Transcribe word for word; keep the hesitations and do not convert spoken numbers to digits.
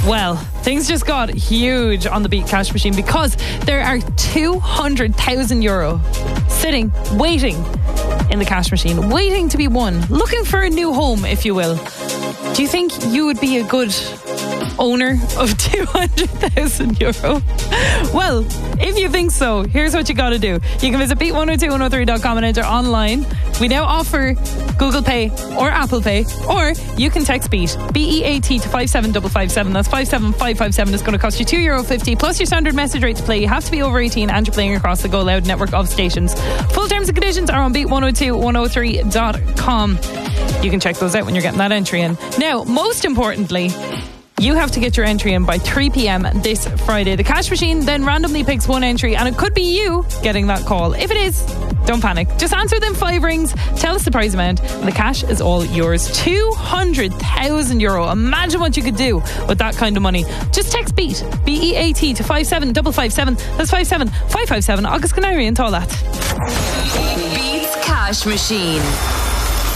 Well, things just got huge on the Beat Cash Machine because there are two hundred thousand euro sitting, waiting in the cash machine, waiting to be won, looking for a new home, if you will. Do you think you would be a good owner of two hundred thousand euro? Well, if you think so, here's what you got to do. You can visit beat one oh two one oh three dot com and enter online. We now offer Google Pay or Apple Pay, or you can text BEAT, B E A T, to five seven five five seven. That's five seven five five seven. It's going to cost you two euro fifty plus your standard message rate to play. You have to be over eighteen and you're playing across the Go Loud network of stations. Full terms and conditions are on beat one oh two one oh three dot com. You can check those out when you're getting that entry in. Now, most importantly, you have to get your entry in by three p.m. this Friday. The cash machine then randomly picks one entry and it could be you getting that call. If it is, don't panic. Just answer them five rings, tell us the prize amount, and the cash is all yours. two hundred thousand euro. Imagine what you could do with that kind of money. Just text BEAT, B E A T, to five seven five five seven. That's five seven five five seven. August Canary and all that. Beats Cash Machine.